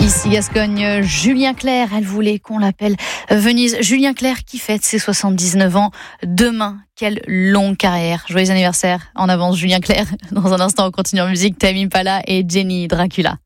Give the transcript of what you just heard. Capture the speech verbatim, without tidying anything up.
Ici Gascogne, Julien Clerc, elle voulait qu'on l'appelle Venise. Julien Clerc qui fête ses soixante-dix-neuf ans demain. Quelle longue carrière. Joyeux anniversaire en avance Julien Clerc. Dans un instant, on continue en musique. Tame Impala et Jenny Dracula.